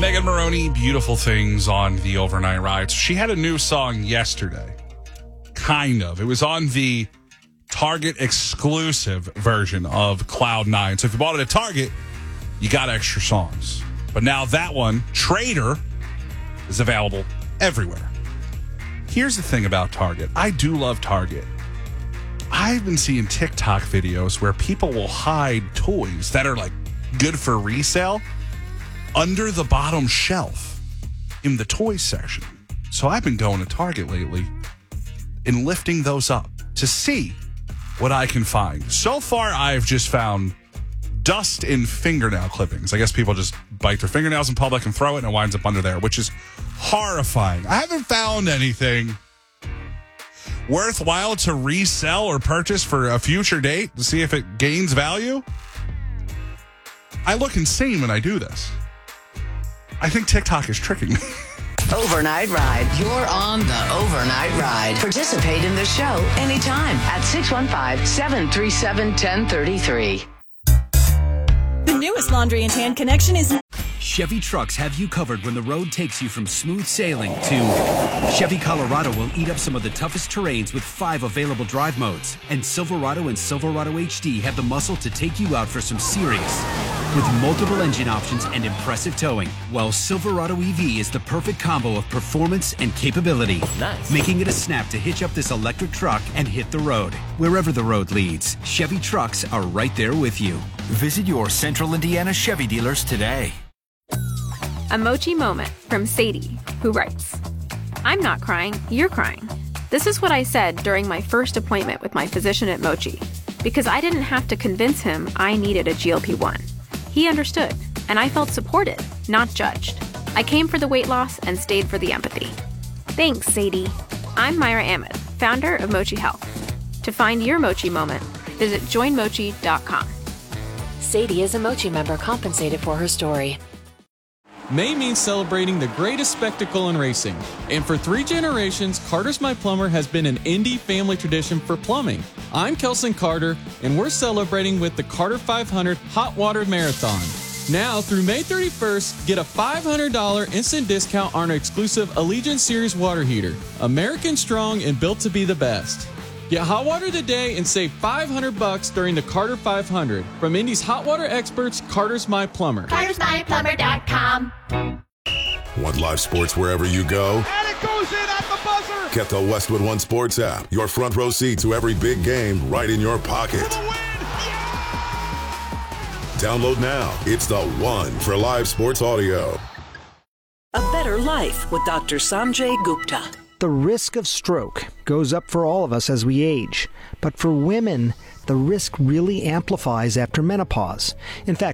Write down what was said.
Megan Maroney, Beautiful Things on the Overnight Ride. She had a new song yesterday. Kind of. It was on the Target exclusive version of Cloud9. So if you bought it at Target, you got extra songs. But now that one, Trader, is available everywhere. Here's the thing about Target. I do love Target. I've been seeing TikTok videos where people will hide toys that are like good for resale under the bottom shelf in the toy section. So I've been going to Target lately and lifting those up to see what I can find. So far, I've just found dust in fingernail clippings. I guess people just bite their fingernails in public and throw it, and it winds up under there, which is horrifying. I haven't found anything worthwhile to resell or purchase for a future date to see if it gains value. I look insane when I do this. I think TikTok is tricking me. Overnight Ride. You're on the Overnight Ride. Participate in the show anytime at 615-737-1033. The newest Laundry and Tan connection is... Chevy trucks have you covered when the road takes you from smooth sailing to Chevy Colorado will eat up some of the toughest terrains with 5 available drive modes. And Silverado and Silverado HD have the muscle to take you out for some serious. With multiple engine options and impressive towing, while Silverado EV is the perfect combo of performance and capability. Nice. Making it a snap to hitch up this electric truck and hit the road. Wherever the road leads, Chevy trucks are right there with you. Visit your Central Indiana Chevy dealers today. A Mochi moment from Sadie, who writes, I'm not crying, you're crying. This is what I said during my first appointment with my physician at Mochi, because I didn't have to convince him I needed a GLP-1. He understood, and I felt supported, not judged. I came for the weight loss and stayed for the empathy. Thanks, Sadie. I'm Myra Ahmed, founder of Mochi Health. To find your Mochi moment, visit joinmochi.com. Sadie is a Mochi member compensated for her story. May means celebrating the greatest spectacle in racing. And for 3 generations, Carter's My Plumber has been an Indy family tradition for plumbing. I'm Kelson Carter, and we're celebrating with the Carter 500 Hot Water Marathon. Now, through May 31st, get a $500 instant discount on our exclusive Allegiant Series water heater. American strong and built to be the best. Get hot water today and save $500 during the Carter 500. From Indy's hot water experts, Carter's My Plumber. Carter'sMyPlumber.com. Want live sports wherever you go? And it goes in at the buzzer. Get the Westwood One Sports app. Your front row seat to every big game right in your pocket. Download now. It's the one for live sports audio. A better life with Dr. Sanjay Gupta. The risk of stroke goes up for all of us as we age, but for women, the risk really amplifies after menopause. In fact,